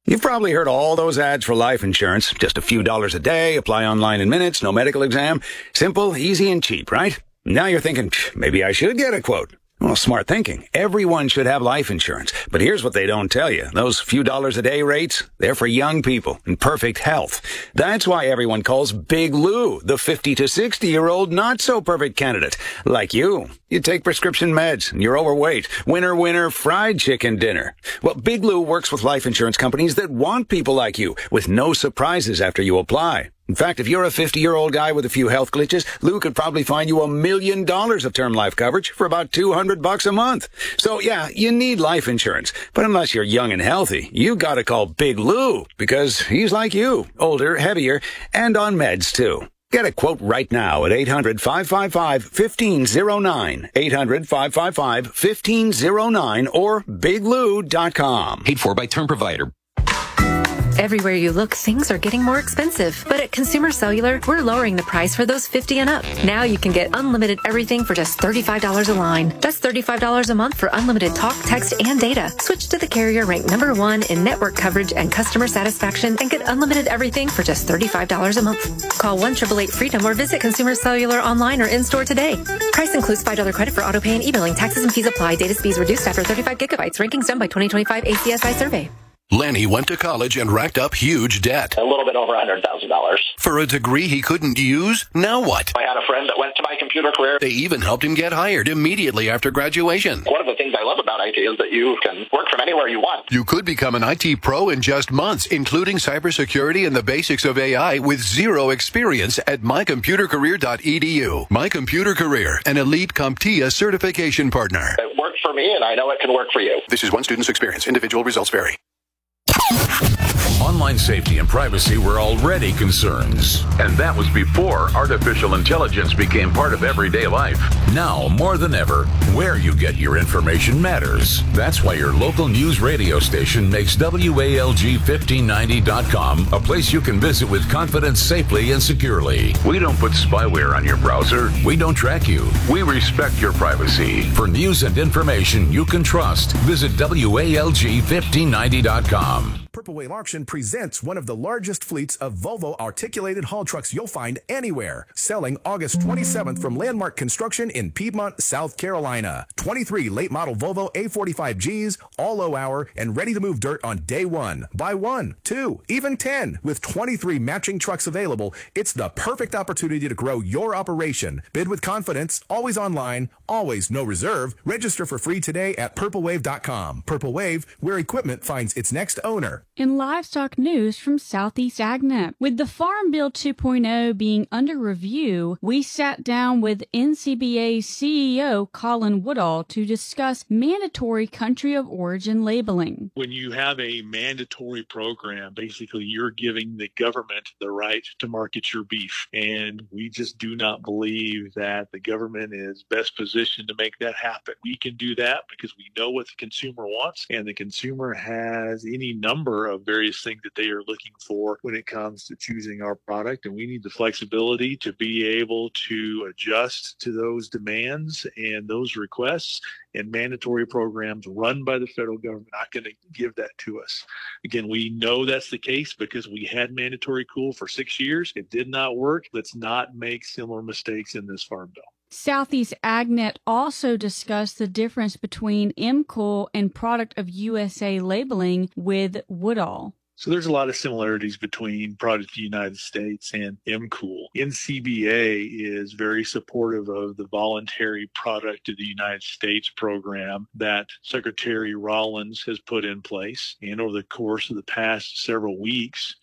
You've probably heard all those ads for life insurance. Just a few dollars a day, apply online in minutes, no medical exam. Simple, easy, and cheap, right? Now you're thinking, maybe I should get a quote. Well, smart thinking. Everyone should have life insurance. But here's what they don't tell you. Those few dollars a day rates, they're for young people in perfect health. That's why everyone calls Big Lou the 50 to 60-year-old not-so-perfect candidate. Like you. You take prescription meds, and you're overweight. Winner, winner, fried chicken dinner. Well, Big Lou works with life insurance companies that want people like you, with no surprises after you apply. In fact, if you're a 50-year-old guy with a few health glitches, Lou could probably find you $1 million of term life coverage for about $200 a month. So yeah, you need life insurance. But unless you're young and healthy, you gotta call Big Lou, because he's like you, older, heavier, and on meds too. Get a quote right now at 800-555-1509, 800-555-1509, or biglou.com. Paid for by Term Provider. Everywhere you look, things are getting more expensive. But at Consumer Cellular, we're lowering the price for those 50 and up. Now you can get unlimited everything for just $35 a line. That's $35 a month for unlimited talk, text, and data. Switch to the carrier ranked #1 in network coverage and customer satisfaction and get unlimited everything for just $35 a month. Call 1-888-FREEDOM or visit Consumer Cellular online or in-store today. Price includes $5 credit for auto pay and e-billing. Taxes and fees apply. Data speeds reduced after 35 gigabytes. Rankings done by 2025 ACSI survey. Lenny went to college and racked up huge debt. A little bit over $100,000. For a degree he couldn't use? Now what? I had a friend that went to My Computer Career. They even helped him get hired immediately after graduation. One of the things I love about IT is that you can work from anywhere you want. You could become an IT pro in just months, including cybersecurity and the basics of AI with zero experience at mycomputercareer.edu. My Computer Career, an elite CompTIA certification partner. It worked for me, and I know it can work for you. This is one student's experience. Individual results vary. Online safety and privacy were already concerns, and that was before artificial intelligence became part of everyday life. Now, more than ever, where you get your information matters. That's why your local news radio station makes WALG1590.com a place you can visit with confidence safely and securely. We don't put spyware on your browser. We don't track you. We respect your privacy. For news and information you can trust, visit WALG1590.com. Purple Wave Auction presents one of the largest fleets of Volvo articulated haul trucks you'll find anywhere. Selling August 27th from Landmark Construction in Piedmont, South Carolina. 23 late model Volvo A45Gs, all low hour, and ready to move dirt on day one. Buy 1, 2, even 10. With 23 matching trucks available, it's the perfect opportunity to grow your operation. Bid with confidence, always online, always no reserve. Register for free today at purplewave.com. Purple Wave, where equipment finds its next owner. In livestock news from Southeast AgNet, with the Farm Bill 2.0 being under review, we sat down with NCBA CEO Colin Woodall to discuss mandatory country of origin labeling. When you have a mandatory program, basically you're giving the government the right to market your beef. And we just do not believe that the government is best positioned to make that happen. We can do that because we know what the consumer wants, and the consumer has any number of various things that they are looking for when it comes to choosing our product. And we need the flexibility to be able to adjust to those demands and those requests. And mandatory programs run by the federal government are not going to give that to us. Again, we know that's the case because we had mandatory cool for 6 years. It did not work. Let's not make similar mistakes in this farm bill. Southeast AgNet also discussed the difference between MCOOL and Product of USA labeling with Woodall. So there's a lot of similarities between Product of the United States and MCOOL. NCBA is very supportive of the voluntary Product of the United States program that Secretary Rollins has put in place. And over the course of the past several weeks,